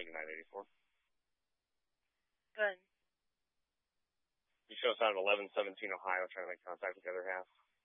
9984. Good. You show us out at 1117 Ohio, trying to make contact with the other half.